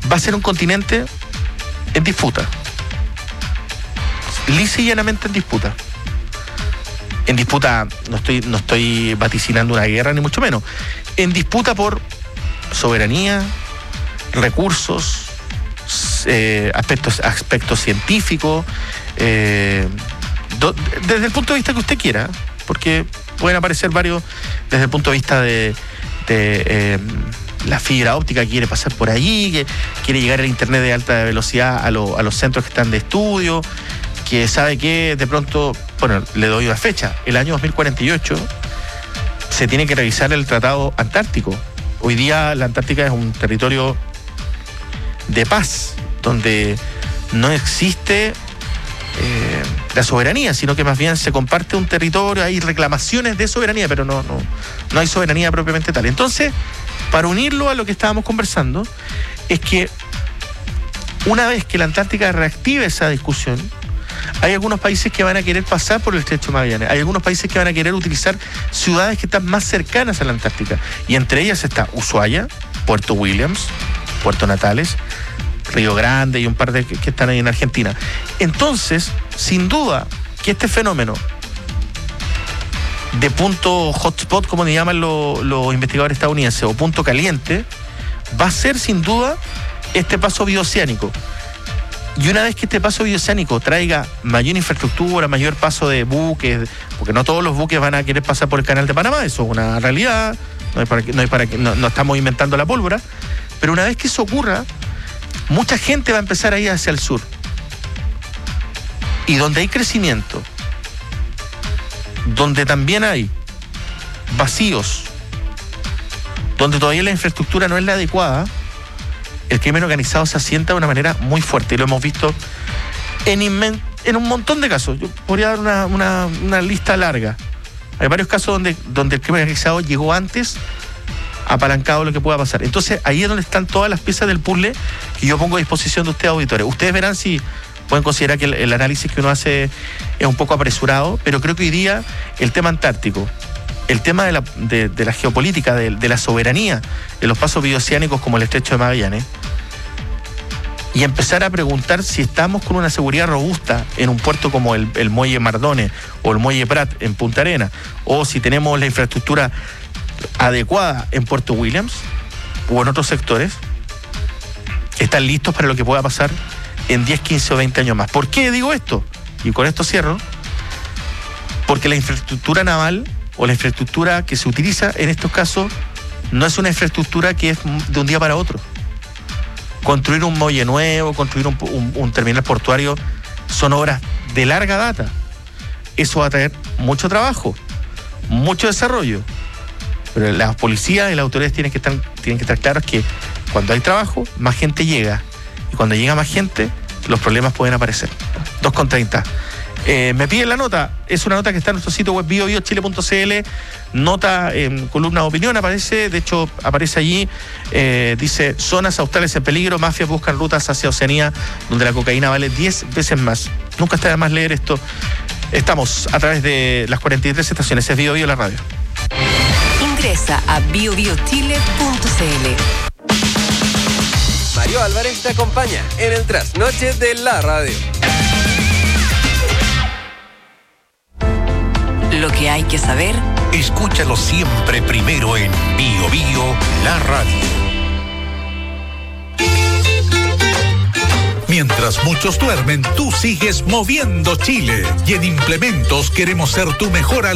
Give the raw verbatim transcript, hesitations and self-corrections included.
va a ser un continente en disputa. Lisa y llanamente en disputa. En disputa, no estoy, no estoy vaticinando una guerra, ni mucho menos. En disputa por soberanía, recursos, eh, aspectos, aspectos científicos, eh, do, desde el punto de vista que usted quiera, porque pueden aparecer varios, desde el punto de vista de, de eh, la fibra óptica que quiere pasar por allí, que quiere llegar al internet de alta velocidad a, lo, a los centros que están de estudio, que sabe que de pronto, bueno, le doy una fecha, el año dos mil cuarenta y ocho se tiene que revisar el Tratado Antártico. Hoy día la Antártica es un territorio de paz, donde no existe eh, la soberanía, sino que más bien se comparte un territorio, hay reclamaciones de soberanía, pero no, no, no hay soberanía propiamente tal. Entonces, para unirlo a lo que estábamos conversando, es que una vez que la Antártica reactive esa discusión, hay algunos países que van a querer pasar por el Estrecho de Magallanes, hay algunos países que van a querer utilizar ciudades que están más cercanas a la Antártica, y entre ellas está Ushuaia, Puerto Williams, Puerto Natales, Río Grande y un par de que, que están ahí en Argentina. Entonces, sin duda que este fenómeno de punto hotspot, como le llaman los, los investigadores estadounidenses, o punto caliente, va a ser sin duda este paso bioceánico. Y una vez que este paso bioceánico traiga mayor infraestructura, mayor paso de buques, porque no todos los buques van a querer pasar por el canal de Panamá, eso es una realidad, no, hay para que, no, hay para que, no, no estamos inventando la pólvora, pero una vez que eso ocurra, mucha gente va a empezar a ir hacia el sur. Y donde hay crecimiento, donde también hay vacíos, donde todavía la infraestructura no es la adecuada, el crimen organizado se asienta de una manera muy fuerte, y lo hemos visto en, inmen- en un montón de casos. Yo podría dar una, una, una lista larga. Hay varios casos donde, donde el crimen organizado llegó antes, apalancado lo que pueda pasar. Entonces, ahí es donde están todas las piezas del puzzle que yo pongo a disposición de ustedes, auditores. Ustedes verán si pueden considerar que el, el análisis que uno hace es un poco apresurado, pero creo que hoy día el tema antártico, el tema de la, de, de la geopolítica, de, de la soberanía, de los pasos bioceánicos como el Estrecho de Magallanes, y empezar a preguntar si estamos con una seguridad robusta en un puerto como el, el Muelle Mardones o el Muelle Prat en Punta Arenas, o si tenemos la infraestructura adecuada en Puerto Williams o en otros sectores, están listos para lo que pueda pasar en diez, quince o veinte años más. ¿Por qué digo esto? Y con esto cierro. Porque la infraestructura naval o la infraestructura que se utiliza en estos casos no es una infraestructura que es de un día para otro. Construir un muelle nuevo, construir un, un, un terminal portuario son obras de larga data. Eso va a traer mucho trabajo, mucho desarrollo. Pero las policías y las autoridades tienen que estar, tienen que estar claros que cuando hay trabajo, más gente llega. Y cuando llega más gente, los problemas pueden aparecer. dos con treinta. Eh, me piden la nota, es una nota que está en nuestro sitio web bio bio chile punto c l, nota en columna de opinión, aparece, de hecho aparece allí, eh, dice, zonas australes en peligro, mafias buscan rutas hacia Oceanía, donde la cocaína vale diez veces más. Nunca está de más leer esto. Estamos a través de las cuarenta y tres estaciones, es Bio Bio la radio. Ingresa a bio bio chile punto c l. Mario Álvarez te acompaña en el trasnoche de la radio. Lo que hay que saber. Escúchalo siempre primero en Bio Bio la radio. Mientras muchos duermen, tú sigues moviendo Chile. Y en Implementos queremos ser tu mejor aliado.